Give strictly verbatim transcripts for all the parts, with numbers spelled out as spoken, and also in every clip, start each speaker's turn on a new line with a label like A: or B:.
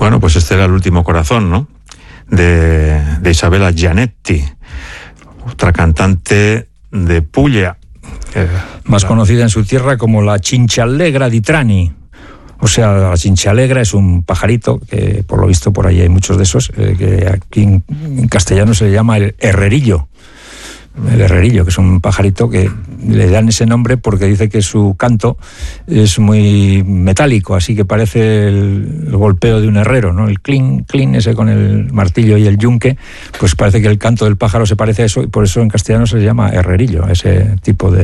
A: Bueno, pues este era El último corazón, ¿no? De, de Isabella Gianetti, otra cantante de Puglia.
B: Eh, Más la... conocida en su tierra como la Cinciallegra di Trani. O sea, la cincialegra es un pajarito, que por lo visto por ahí hay muchos de esos, eh, que aquí en, en castellano se le llama el herrerillo. El herrerillo, que es un pajarito que le dan ese nombre porque dice que su canto es muy metálico, así que parece el, el golpeo de un herrero, ¿no? El clink, clink ese con el martillo y el yunque, pues parece que el canto del pájaro se parece a eso y por eso en castellano se le llama herrerillo, ese tipo de,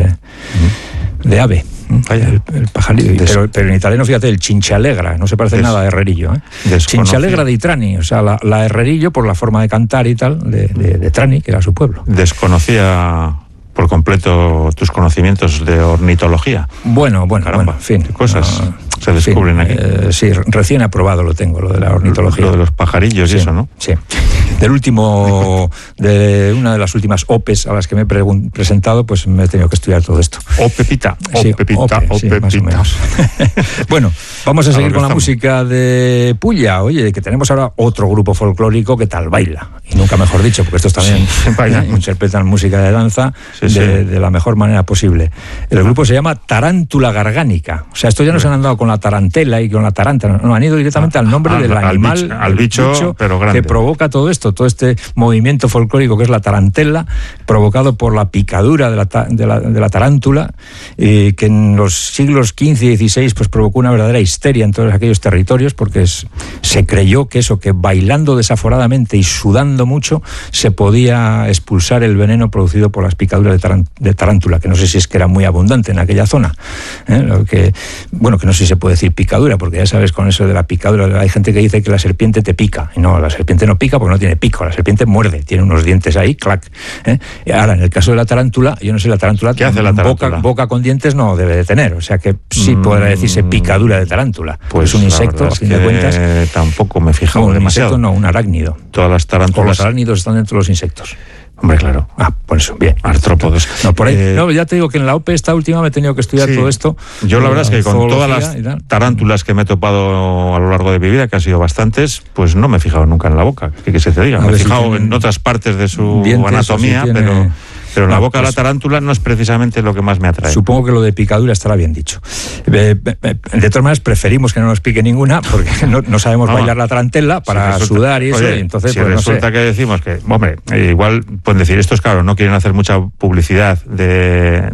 B: mm. de ave. Vaya, el, el pajarito. Pero, pero en italiano, fíjate, el cinciallegra, no se parece Des, nada a herrerillo, ¿eh? Cinciallegra di Trani, o sea, la, la herrerillo por la forma de cantar y tal, de, de, de Trani, que era su pueblo.
A: Desconocía por completo tus conocimientos de ornitología.
B: Bueno, bueno,
A: Caramba,
B: bueno, en fin.
A: ¿Qué cosas
B: no,
A: se descubren
B: en fin,
A: aquí?
B: Eh, sí, recién aprobado lo tengo, lo de la ornitología.
A: Lo de los pajarillos
B: sí,
A: y eso, ¿no?
B: Sí. Del último, de una de las últimas O P E s a las que me he pregun- presentado, pues me he tenido que estudiar todo esto.
A: O Pepita, O
B: sí,
A: Pepita,
B: O P E,
A: O
B: sí,
A: Pepita.
B: más o menos. Bueno, vamos a seguir
A: a
B: con la
A: estamos.
B: música de Puglia. Oye, que tenemos ahora otro grupo folclórico que tal baila. Y nunca mejor dicho, porque estos también
A: sí,
B: ¿eh? interpretan música de danza
A: sí,
B: de,
A: sí.
B: de la mejor manera posible. El grupo se llama Tarántula Gargánica. O sea, estos ya no se han andado con la tarantela y con la tarántula, no, han ido directamente al nombre
A: al,
B: del animal,
A: al bicho, al bicho,
B: bicho
A: pero grande,
B: que provoca todo esto, todo este movimiento folclórico que es la tarantela, provocado por la picadura de la, de la, de la tarántula, eh, que en los siglos quince y dieciséis pues, provocó una verdadera histeria en todos aquellos territorios, porque es, se creyó que eso, que bailando desaforadamente y sudando mucho, se podía expulsar el veneno producido por las picaduras de, taran, de tarántula, que no sé si es que era muy abundante en aquella zona. ¿eh? Lo que, bueno, que no sé si se puede decir picadura, porque ya sabes, con eso de la picadura, hay gente que dice que la serpiente te pica. Y no, la serpiente no pica porque no tiene pico, la serpiente muerde, tiene unos dientes ahí, clac. ¿eh? Ahora, en el caso de la tarántula, yo no sé, la tarántula,
A: ¿qué hace la tarántula?
B: Boca, boca con dientes no debe de tener, o sea que sí mm, podrá decirse picadura de tarántula.
A: Pues
B: es un insecto, a fin de cuentas.
A: Tampoco me he fijado
B: no, un
A: demasiado.
B: Insecto, no, un arácnido.
A: Todas las tarántulas.
B: O los arácnidos están dentro de los insectos.
A: Hombre, claro.
B: Ah, por eso, bien.
A: Artrópodos.
B: No, por ahí, eh, no, ya te digo que en la O P E esta última me he tenido que estudiar sí, todo esto.
A: Yo la verdad es que con todas las tarántulas que me he topado a lo largo de mi vida, que han sido bastantes, pues no me he fijado nunca en la boca, que, que se te diga. Me he fijado si en otras partes de su dientes, anatomía, si tiene... pero... Pero en no, la boca pues, de la tarántula no es precisamente lo que más me atrae.
B: Supongo que lo de picadura estará bien dicho. De todas maneras, preferimos que no nos pique ninguna, porque no, no sabemos no, bailar la tarantela para si resulta, sudar y eso.
A: Oye,
B: y entonces,
A: si
B: pues,
A: resulta
B: no sé.
A: que decimos que, hombre, igual pueden decir, estos, claro, no quieren hacer mucha publicidad de,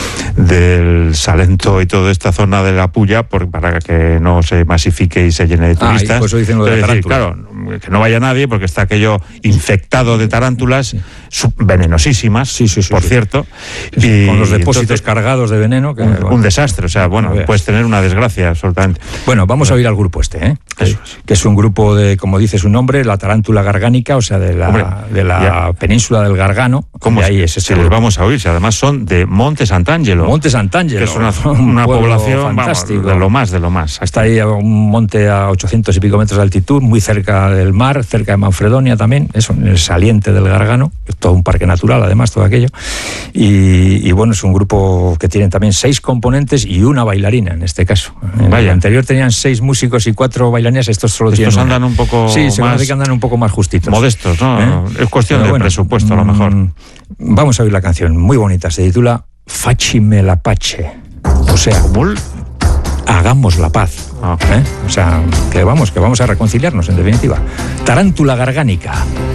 A: del Salento y toda esta zona de la Pulla por, para que no se masifique y se llene de turistas.
B: Ah, y por eso dicen lo de la
A: decir, claro, que no vaya nadie porque está aquello infectado de tarántulas sí. venenosísimas. Sí,
B: Sí, sí,
A: por
B: sí.
A: cierto,
B: y con los depósitos entonces, cargados de veneno. Que,
A: un,
B: bueno,
A: un desastre, o sea, bueno, puedes tener una desgracia absolutamente.
B: Bueno, vamos a oír al grupo este, ¿eh? Que, que es un grupo de, como dice su nombre, la tarántula gargánica, o sea, de la, Hombre, de la península del Gargano.
A: ¿Cómo
B: ahí es
A: si les vamos a oír? Si además son de Monte Sant'Angelo.
B: Monte Sant'Angelo.
A: Que es una, una población fantástico. Vamos, de lo más, de lo más.
B: Está ahí un monte a ochocientos y pico metros de altitud, muy cerca del mar, cerca de Manfredonia también, es el saliente del Gargano, es todo un parque natural, además, todo aquello. Y, y bueno, es un grupo que tiene también seis componentes y una bailarina en este caso. En
A: Vaya.
B: el anterior tenían seis músicos y cuatro bailarinas, estos solo
A: estos
B: tienen
A: andan
B: una.
A: un poco
B: sí, se
A: más
B: parece que andan un poco más justitos.
A: Modestos, ¿no? ¿Eh? Es cuestión Pero de bueno, presupuesto a lo mejor.
B: Mmm, vamos a oír la canción, muy bonita, se titula Facime la pace. O sea,
A: ¿Cómo?
B: Hagamos la paz.
A: Ah.
B: ¿Eh? O sea, que vamos, que vamos a reconciliarnos en definitiva. Tarántula gargánica.